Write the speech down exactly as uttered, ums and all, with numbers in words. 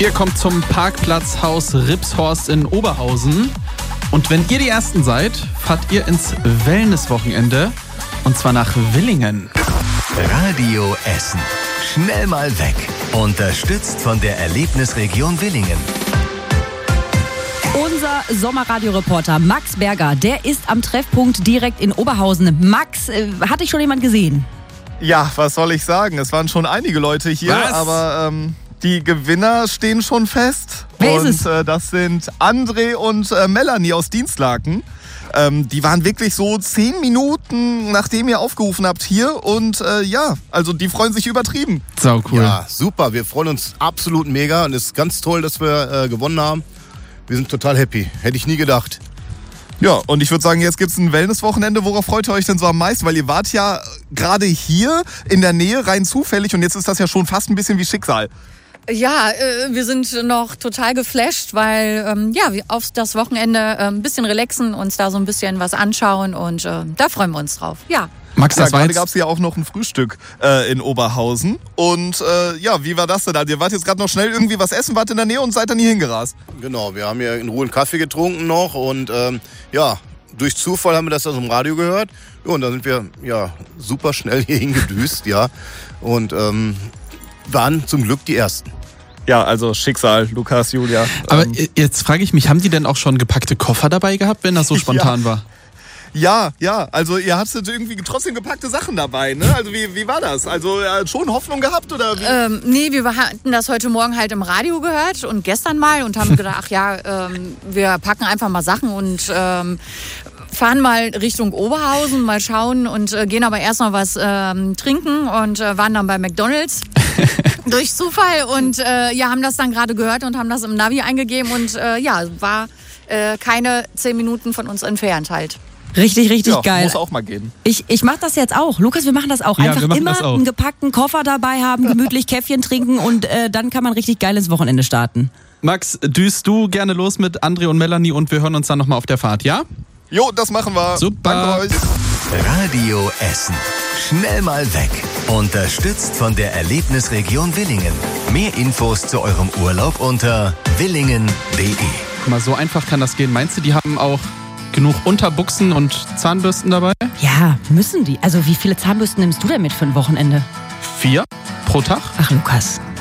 Ihr kommt zum Parkplatzhaus Ripshorst in Oberhausen. Und wenn ihr die Ersten seid, fahrt ihr ins Wellnesswochenende. Und zwar nach Willingen. Radio Essen. Schnell mal weg. Unterstützt von der Erlebnisregion Willingen. Unser Sommerradioreporter Max Berger, der ist am Treffpunkt direkt in Oberhausen. Max, äh, hat dich schon jemand gesehen? Ja, was soll ich sagen? Es waren schon einige Leute hier, Was? aber ähm, die Gewinner stehen schon fest. Wer und ist es? Äh, das sind André und äh, Melanie aus Dienstlaken. Ähm, die waren wirklich so zehn Minuten, nachdem ihr aufgerufen habt, hier. Und äh, ja, also die freuen sich übertrieben. Sau cool. Ja, super. Wir freuen uns absolut mega. Und es ist ganz toll, dass wir äh, gewonnen haben. Wir sind total happy. Hätte ich nie gedacht. Ja, und ich würde sagen, jetzt gibt's ein Wellnesswochenende. Worauf freut ihr euch denn so am meisten? Weil ihr wart ja gerade hier in der Nähe rein zufällig und jetzt ist das ja schon fast ein bisschen wie Schicksal. Ja, äh, wir sind noch total geflasht, weil ähm, ja, wir auf das Wochenende äh, ein bisschen relaxen, uns da so ein bisschen was anschauen und äh, da freuen wir uns drauf. Ja. Max, Ja, das war gerade jetzt... gab es ja auch noch ein Frühstück äh, in Oberhausen. Und äh, ja, wie war das denn? Also ihr wart jetzt gerade noch schnell irgendwie was essen, wart in der Nähe und seid dann hier hingerast. Genau, wir haben hier in Ruhe einen Kaffee getrunken noch. Und ähm, ja, durch Zufall haben wir das aus dem Radio gehört. Ja, und da sind wir ja super schnell hier hingedüst, ja. Und ähm, waren zum Glück die Ersten. Ja, also Schicksal, Lukas, Julia. Aber ähm, jetzt frage ich mich, haben die denn auch schon gepackte Koffer dabei gehabt, wenn das so spontan Ja. war? Ja, ja, also ihr habt jetzt irgendwie trotzdem gepackte Sachen dabei, ne? Also wie, wie war das? Also äh, schon Hoffnung gehabt oder wie? Ähm, nee, wir hatten das heute Morgen halt im Radio gehört und gestern mal und haben gedacht, ach ja, ähm, wir packen einfach mal Sachen und ähm, fahren mal Richtung Oberhausen, mal schauen und äh, gehen aber erst mal was ähm, trinken und äh, waren dann bei McDonald's. Durch Zufall und äh, ja, haben das dann gerade gehört und haben das im Navi eingegeben und äh, ja, war äh, keine zehn Minuten von uns entfernt halt. Richtig, richtig ja, geil. muss auch mal gehen. Ich, ich mache das jetzt auch. Lukas, wir machen das auch. Ja, Einfach wir machen immer das auch. einen gepackten Koffer dabei haben, gemütlich Käffchen trinken und äh, dann kann man richtig geil ins Wochenende starten. Max, düst du gerne los mit André und Melanie und wir hören uns dann nochmal auf der Fahrt, ja? Jo, das machen wir. Super. Danke euch. Radio Essen. Schnell mal weg. Unterstützt von der Erlebnisregion Willingen. Mehr Infos zu eurem Urlaub unter willingen punkt de. Guck mal, so einfach kann das gehen. Meinst du, die haben auch genug Unterbuchsen und Zahnbürsten dabei? Ja, müssen die. Also wie viele Zahnbürsten nimmst du denn mit für ein Wochenende? Vier pro Tag? Ach, Lukas.